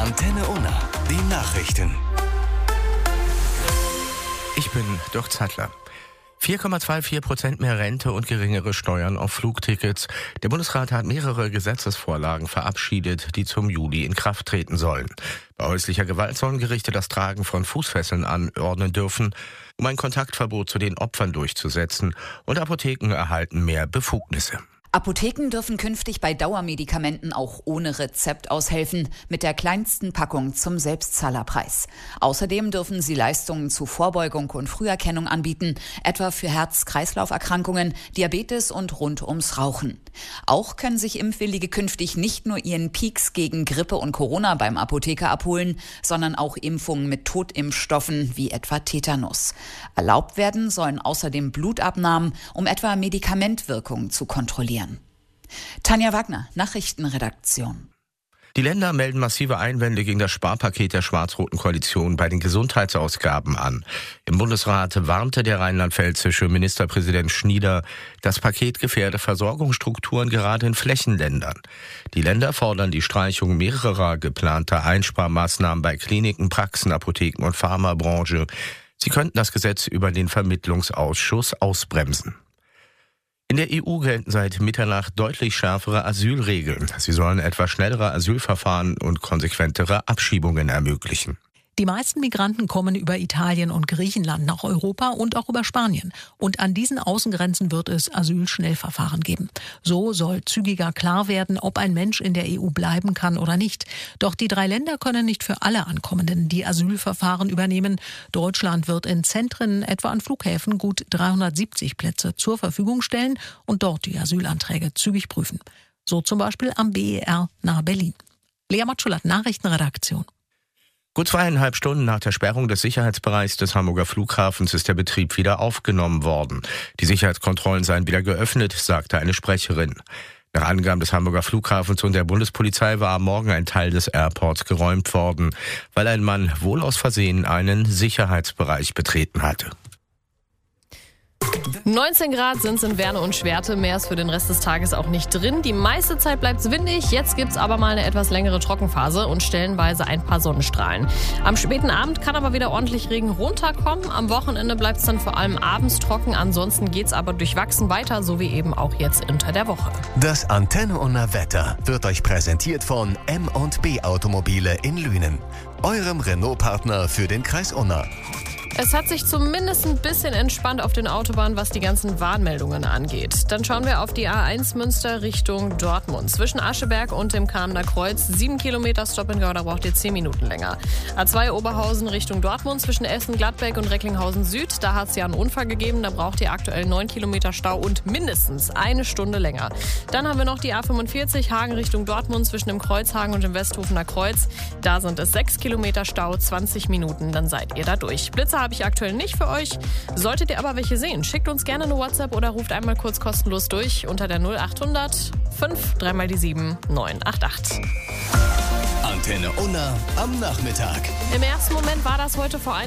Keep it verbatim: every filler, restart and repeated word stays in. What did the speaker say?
Antenne Unna, die Nachrichten. Ich bin Dirk Zattler. vier Komma vierundzwanzig Prozent mehr Rente und geringere Steuern auf Flugtickets. Der Bundesrat hat mehrere Gesetzesvorlagen verabschiedet, die zum Juli in Kraft treten sollen. Bei häuslicher Gewalt sollen Gerichte das Tragen von Fußfesseln anordnen dürfen, um ein Kontaktverbot zu den Opfern durchzusetzen. Und Apotheken erhalten mehr Befugnisse. Apotheken dürfen künftig bei Dauermedikamenten auch ohne Rezept aushelfen, mit der kleinsten Packung zum Selbstzahlerpreis. Außerdem dürfen sie Leistungen zu Vorbeugung und Früherkennung anbieten, etwa für Herz-Kreislauf-Erkrankungen, Diabetes und rund ums Rauchen. Auch können sich Impfwillige künftig nicht nur ihren Peaks gegen Grippe und Corona beim Apotheker abholen, sondern auch Impfungen mit Totimpfstoffen wie etwa Tetanus. Erlaubt werden sollen außerdem Blutabnahmen, um etwa Medikamentwirkungen zu kontrollieren. Tanja Wagner, Nachrichtenredaktion. Die Länder melden massive Einwände gegen das Sparpaket der schwarz-roten Koalition bei den Gesundheitsausgaben an. Im Bundesrat warnte der rheinland-pfälzische Ministerpräsident Schnieder, das Paket gefährde Versorgungsstrukturen gerade in Flächenländern. Die Länder fordern die Streichung mehrerer geplanter Einsparmaßnahmen bei Kliniken, Praxen, Apotheken und Pharmabranche. Sie könnten das Gesetz über den Vermittlungsausschuss ausbremsen. In der E U gelten seit Mitternacht deutlich schärfere Asylregeln. Sie sollen etwa schnellere Asylverfahren und konsequentere Abschiebungen ermöglichen. Die meisten Migranten kommen über Italien und Griechenland nach Europa und auch über Spanien. Und an diesen Außengrenzen wird es Asylschnellverfahren geben. So soll zügiger klar werden, ob ein Mensch in der E U bleiben kann oder nicht. Doch die drei Länder können nicht für alle Ankommenden die Asylverfahren übernehmen. Deutschland wird in Zentren, etwa an Flughäfen, gut dreihundertsiebzig Plätze zur Verfügung stellen und dort die Asylanträge zügig prüfen. So zum Beispiel am B E R nahe Berlin. Lea Matschulat, Nachrichtenredaktion. Gut zweieinhalb Stunden nach der Sperrung des Sicherheitsbereichs des Hamburger Flughafens ist der Betrieb wieder aufgenommen worden. Die Sicherheitskontrollen seien wieder geöffnet, sagte eine Sprecherin. Nach Angaben des Hamburger Flughafens und der Bundespolizei war am Morgen ein Teil des Airports geräumt worden, weil ein Mann wohl aus Versehen einen Sicherheitsbereich betreten hatte. neunzehn Grad sind es in Werne und Schwerte, mehr ist für den Rest des Tages auch nicht drin. Die meiste Zeit bleibt es windig, jetzt gibt es aber mal eine etwas längere Trockenphase und stellenweise ein paar Sonnenstrahlen. Am späten Abend kann aber wieder ordentlich Regen runterkommen, am Wochenende bleibt es dann vor allem abends trocken, ansonsten geht es aber durchwachsen weiter, so wie eben auch jetzt unter der Woche. Das Antenne Unna Wetter wird euch präsentiert von M und B Automobile in Lünen, eurem Renault-Partner für den Kreis Unna. Es hat sich zumindest ein bisschen entspannt auf den Autobahnen, was die ganzen Warnmeldungen angeht. Dann schauen wir auf die A eins Münster Richtung Dortmund. Zwischen Ascheberg und dem Kamener Kreuz sieben Kilometer Stop and Go, da braucht ihr zehn Minuten länger. A zwei Oberhausen Richtung Dortmund zwischen Essen, Gladbeck und Recklinghausen Süd. Da hat es ja einen Unfall gegeben, da braucht ihr aktuell neun Kilometer Stau und mindestens eine Stunde länger. Dann haben wir noch die A fünfundvierzig Hagen Richtung Dortmund zwischen dem Kreuzhagen und dem Westhofener Kreuz. Da sind es sechs Kilometer Stau, zwanzig Minuten, dann seid ihr da durch. Blitzer habe ich aktuell nicht für euch. Solltet ihr aber welche sehen, schickt uns gerne eine WhatsApp oder ruft einmal kurz kostenlos durch unter der null achthundert fünf dreimal die sieben neun acht acht. Antenne Unna am Nachmittag. Im ersten Moment war das heute vor allem